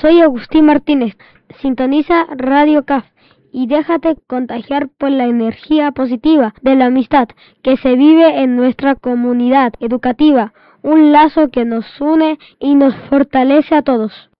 Soy Agustín Martínez. Sintoniza Radio CAF y déjate contagiar por la energía positiva de la amistad que se vive en nuestra comunidad educativa, un lazo que nos une y nos fortalece a todos.